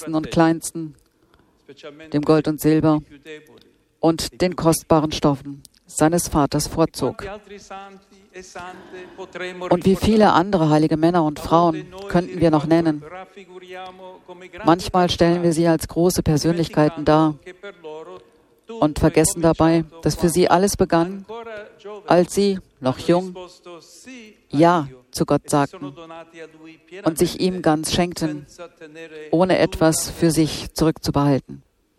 Niedrigsten und Kleinsten, dem Gold und Silber und den kostbaren Stoffen seines Vaters vorzog. Und wie viele andere heilige Männer und Frauen könnten wir noch nennen. Manchmal stellen wir sie als große Persönlichkeiten dar und vergessen dabei, dass für sie alles begann, als sie, noch jung, Ja zu Gott sagten und sich ihm ganz schenkten, ohne etwas für sich zurückzubehalten.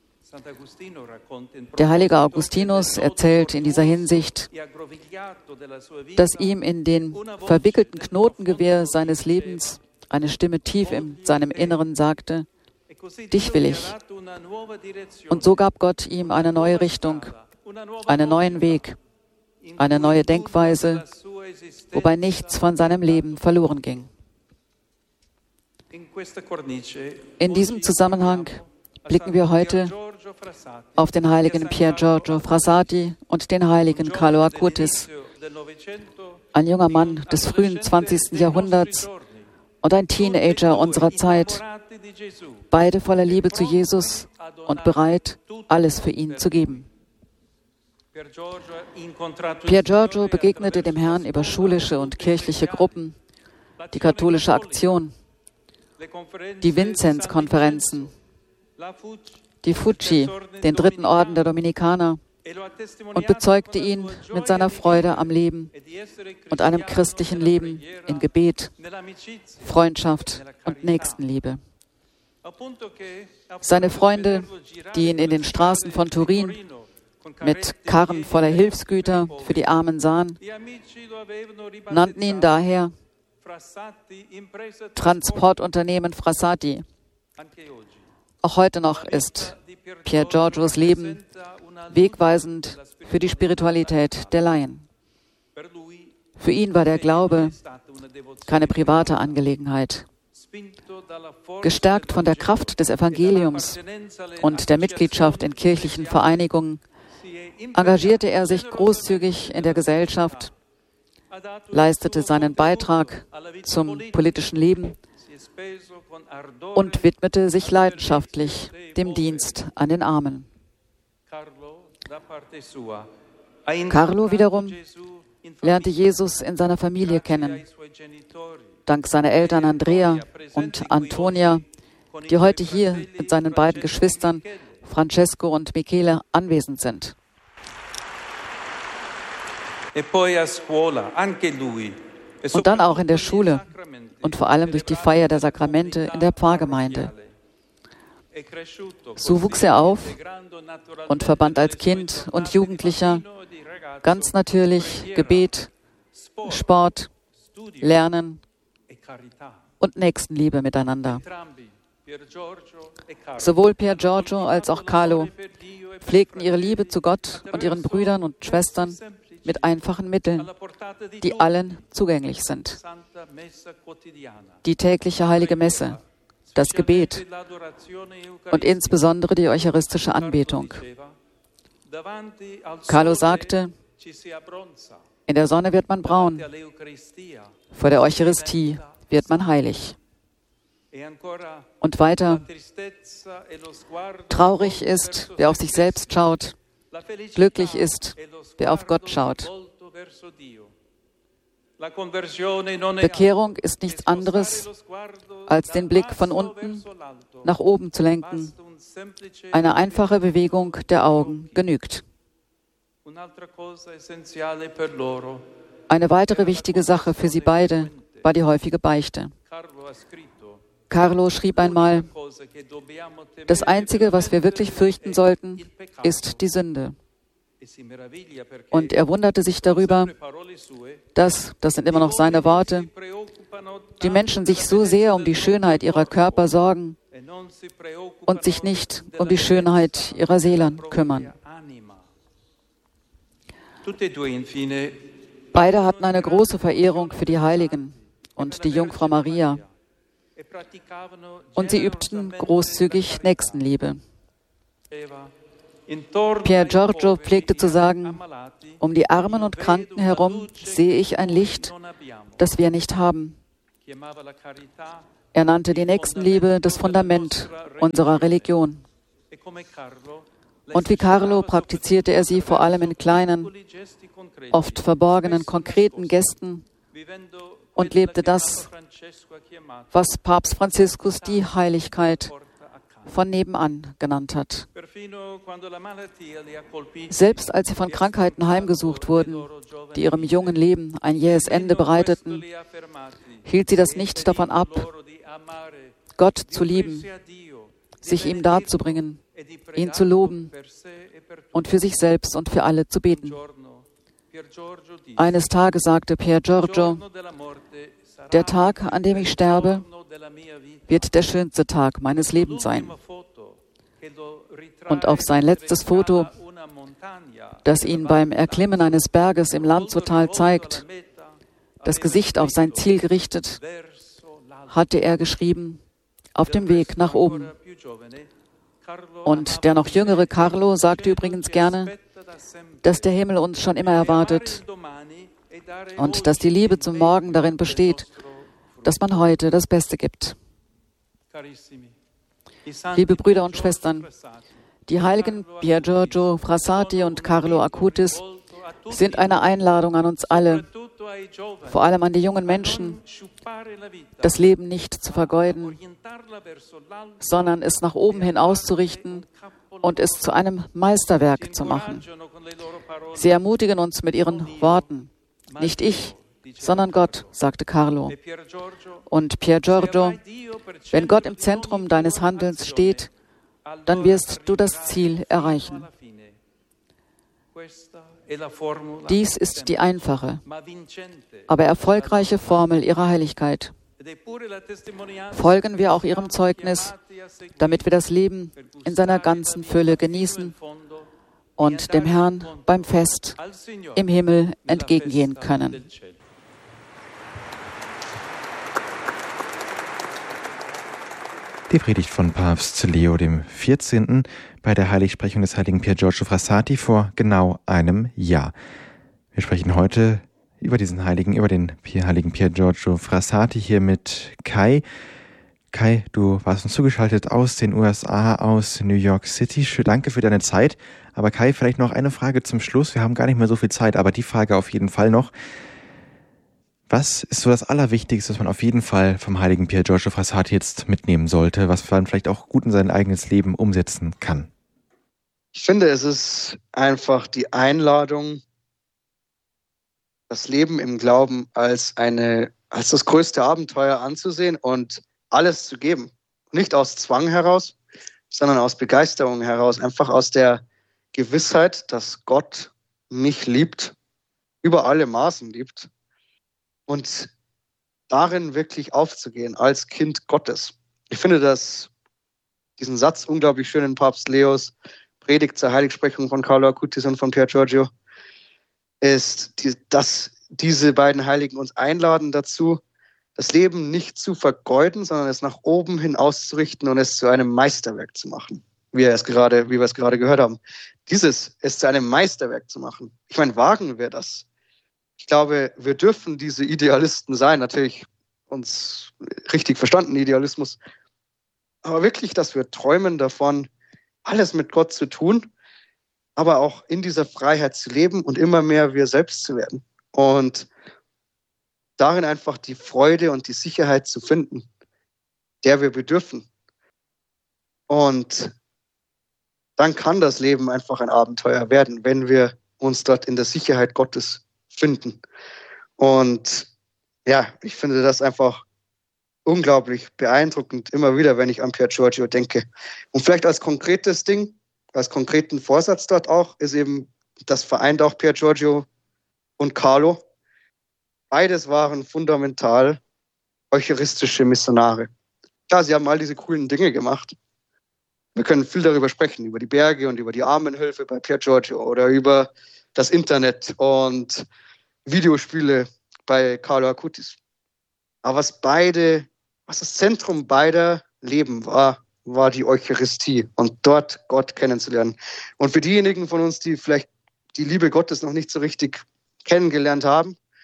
Der heilige Augustinus erzählt in dieser Hinsicht, dass ihm in den verwickelten Knotengewehr seines Lebens eine Stimme tief in seinem Inneren sagte: Dich will ich. Und so gab Gott ihm eine neue Richtung, einen neuen Weg, eine neue Denkweise, wobei nichts von seinem Leben verloren ging. In diesem Zusammenhang blicken wir heute auf den heiligen Pier Giorgio Frassati und den heiligen Carlo Acutis, ein junger Mann des frühen 20. Jahrhunderts und ein Teenager unserer Zeit, beide voller Liebe zu Jesus und bereit, alles für ihn zu geben. Pier Giorgio begegnete dem Herrn über schulische und kirchliche Gruppen, die katholische Aktion, die Vinzenz-Konferenzen, die Fucci, den dritten Orden der Dominikaner, und bezeugte ihn mit seiner Freude am Leben und einem christlichen Leben in Gebet, Freundschaft und Nächstenliebe. Seine Freunde, die ihn in den Straßen von Turin mit Karren voller Hilfsgüter für die Armen sahen, nannten ihn daher Transportunternehmen Frassati. Auch heute noch ist Pier Giorgios Leben wegweisend für die Spiritualität der Laien. Für ihn war der Glaube keine private Angelegenheit. Gestärkt von der Kraft des Evangeliums und der Mitgliedschaft in kirchlichen Vereinigungen engagierte er sich großzügig in der Gesellschaft, leistete seinen Beitrag zum politischen Leben und widmete sich leidenschaftlich dem Dienst an den Armen. Carlo wiederum lernte Jesus in seiner Familie kennen, dank seiner Eltern Andrea und Antonia, die heute hier mit seinen beiden Geschwistern Francesco und Michele anwesend sind. Und dann auch in der Schule und vor allem durch die Feier der Sakramente in der Pfarrgemeinde. So wuchs er auf und verband als Kind und Jugendlicher ganz natürlich Gebet, Sport, Lernen und Nächstenliebe miteinander. Sowohl Pier Giorgio als auch Carlo pflegten ihre Liebe zu Gott und ihren Brüdern und Schwestern mit einfachen Mitteln, die allen zugänglich sind. Die tägliche heilige Messe, das Gebet und insbesondere die eucharistische Anbetung. Carlo sagte, in der Sonne wird man braun, vor der Eucharistie wird man heilig. Und weiter, traurig ist, wer auf sich selbst schaut, glücklich ist, wer auf Gott schaut. Bekehrung ist nichts anderes, als den Blick von unten nach oben zu lenken. Eine einfache Bewegung der Augen genügt. Eine weitere wichtige Sache für sie beide war die häufige Beichte. Carlo schrieb einmal, das Einzige, was wir wirklich fürchten sollten, ist die Sünde. Und er wunderte sich darüber, dass, das sind immer noch seine Worte, die Menschen sich so sehr um die Schönheit ihrer Körper sorgen und sich nicht um die Schönheit ihrer Seelen kümmern. Beide hatten eine große Verehrung für die Heiligen und die Jungfrau Maria. Und sie übten großzügig Nächstenliebe. Pier Giorgio pflegte zu sagen, um die Armen und Kranken herum sehe ich ein Licht, das wir nicht haben. Er nannte die Nächstenliebe das Fundament unserer Religion. Und wie Carlo praktizierte er sie vor allem in kleinen, oft verborgenen, konkreten Gesten und lebte das, was Papst Franziskus die Heiligkeit von nebenan genannt hat. Selbst als sie von Krankheiten heimgesucht wurden, die ihrem jungen Leben ein jähes Ende bereiteten, hielt sie das nicht davon ab, Gott zu lieben, sich ihm darzubringen, ihn zu loben und für sich selbst und für alle zu beten. Eines Tages sagte Pier Giorgio, der Tag, an dem ich sterbe, wird der schönste Tag meines Lebens sein. Und auf sein letztes Foto, das ihn beim Erklimmen eines Berges im Lanzotal zeigt, das Gesicht auf sein Ziel gerichtet, hatte er geschrieben, auf dem Weg nach oben. Und der noch jüngere Carlo sagte übrigens gerne, dass der Himmel uns schon immer erwartet und dass die Liebe zum Morgen darin besteht, dass man heute das Beste gibt. Liebe Brüder und Schwestern, die heiligen Pier Giorgio Frassati und Carlo Acutis sind eine Einladung an uns alle, vor allem an die jungen Menschen, das Leben nicht zu vergeuden, sondern es nach oben hin auszurichten und es zu einem Meisterwerk zu machen. Sie ermutigen uns mit ihren Worten. Nicht ich, sondern Gott, sagte Carlo. Und Pier Giorgio, wenn Gott im Zentrum deines Handelns steht, dann wirst du das Ziel erreichen. Dies ist die einfache, aber erfolgreiche Formel ihrer Heiligkeit. Folgen wir auch ihrem Zeugnis, damit wir das Leben in seiner ganzen Fülle genießen und dem Herrn beim Fest im Himmel entgegengehen können. Die Predigt von Papst Leo XIV. Bei der Heiligsprechung des heiligen Pier Giorgio Frassati vor genau einem Jahr. Wir sprechen heute über diesen Heiligen, über den heiligen Pier Giorgio Frassati hier mit Kai. Kai, du warst uns zugeschaltet aus den USA, aus New York City. Danke für deine Zeit. Aber Kai, vielleicht noch eine Frage zum Schluss. Wir haben gar nicht mehr so viel Zeit, aber die Frage auf jeden Fall noch. Was ist so das Allerwichtigste, was man auf jeden Fall vom heiligen Pier Giorgio Frassati jetzt mitnehmen sollte, was man vielleicht auch gut in sein eigenes Leben umsetzen kann? Ich finde, es ist einfach die Einladung, das Leben im Glauben als das größte Abenteuer anzusehen und alles zu geben. Nicht aus Zwang heraus, sondern aus Begeisterung heraus. Einfach aus der Gewissheit, dass Gott mich liebt, über alle Maßen liebt. Und darin wirklich aufzugehen als Kind Gottes. Ich finde diesen Satz unglaublich schön in Papst Leos Predigt zur Heiligsprechung von Carlo Acutis und von Pier Giorgio, ist, dass diese beiden Heiligen uns einladen dazu, das Leben nicht zu vergeuden, sondern es nach oben hin auszurichten und es zu einem Meisterwerk zu machen, wie wir es gerade gehört haben. Es zu einem Meisterwerk zu machen. Ich meine, wagen wir das? Ich glaube, wir dürfen diese Idealisten sein, natürlich uns richtig verstanden, Idealismus, aber wirklich, dass wir träumen davon, alles mit Gott zu tun, aber auch in dieser Freiheit zu leben und immer mehr wir selbst zu werden. Und darin einfach die Freude und die Sicherheit zu finden, der wir bedürfen. Und dann kann das Leben einfach ein Abenteuer werden, wenn wir uns dort in der Sicherheit Gottes finden. Und ja, ich finde das einfach unglaublich beeindruckend, immer wieder, wenn ich an Pier Giorgio denke. Und vielleicht als konkretes Ding, als konkreten Vorsatz dort auch, ist eben, das vereint auch Pier Giorgio und Carlo. Beides waren fundamental eucharistische Missionare. Klar, sie haben all diese coolen Dinge gemacht. Wir können viel darüber sprechen, über die Berge und über die Armenhilfe bei Pier Giorgio oder über das Internet und Videospiele bei Carlo Acutis. Aber was das Zentrum beider Leben war die Eucharistie und dort Gott kennenzulernen. Und für diejenigen von uns, die vielleicht die Liebe Gottes noch nicht so richtig kennengelernt haben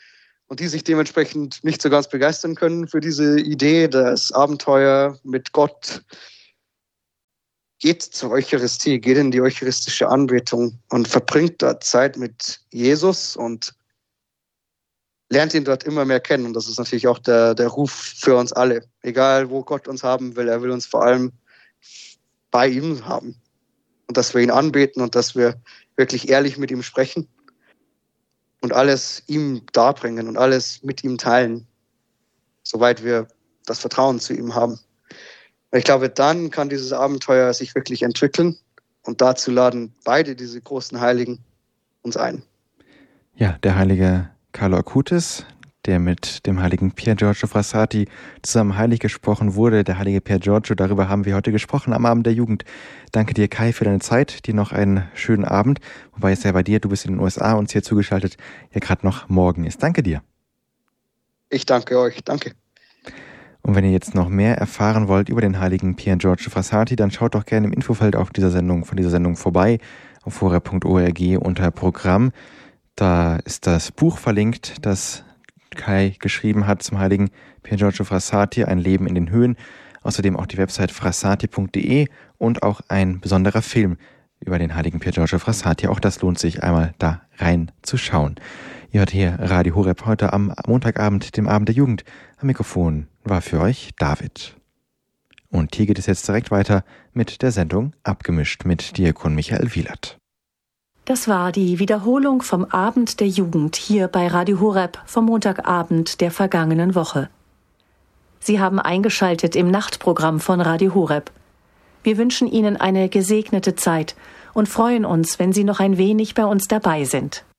und die sich dementsprechend nicht so ganz begeistern können für diese Idee, das Abenteuer mit Gott. Geht zur Eucharistie, geht in die eucharistische Anbetung und verbringt dort Zeit mit Jesus und lernt ihn dort immer mehr kennen. Und das ist natürlich auch der Ruf für uns alle. Egal, wo Gott uns haben will, er will uns vor allem bei ihm haben. Und dass wir ihn anbeten und dass wir wirklich ehrlich mit ihm sprechen und alles ihm darbringen und alles mit ihm teilen, soweit wir das Vertrauen zu ihm haben. Ich glaube, dann kann dieses Abenteuer sich wirklich entwickeln und dazu laden beide diese großen Heiligen uns ein. Ja, der heilige Carlo Acutis, der mit dem heiligen Pier Giorgio Frassati zusammen heilig gesprochen wurde, der heilige Pier Giorgio, darüber haben wir heute gesprochen am Abend der Jugend. Danke dir, Kai, für deine Zeit, dir noch einen schönen Abend, wobei es ja bei dir, du bist in den USA uns hier zugeschaltet, ja gerade noch morgen ist. Danke dir. Ich danke euch, danke. Und wenn ihr jetzt noch mehr erfahren wollt über den heiligen Pier Giorgio Frassati, dann schaut doch gerne im Infofeld von dieser Sendung vorbei, auf horeb.org unter Programm. Da ist das Buch verlinkt, das Kai geschrieben hat zum heiligen Pier Giorgio Frassati, Ein Leben in den Höhen. Außerdem auch die Website frassati.de und auch ein besonderer Film über den heiligen Pier Giorgio Frassati. Auch das lohnt sich, einmal da reinzuschauen. Ihr hört hier Radio Horeb heute am Montagabend, dem Abend der Jugend. Am Mikrofon war für euch David. Und hier geht es jetzt direkt weiter mit der Sendung Abgemischt mit Diakon Michael Wielert. Das war die Wiederholung vom Abend der Jugend hier bei Radio Horeb vom Montagabend der vergangenen Woche. Sie haben eingeschaltet im Nachtprogramm von Radio Horeb. Wir wünschen Ihnen eine gesegnete Zeit und freuen uns, wenn Sie noch ein wenig bei uns dabei sind.